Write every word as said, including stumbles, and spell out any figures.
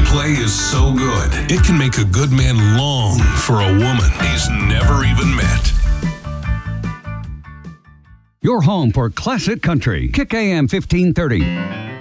play is so good, it can make a good man long for a woman he's never even met. Your home for classic country. Kick A M fifteen thirty.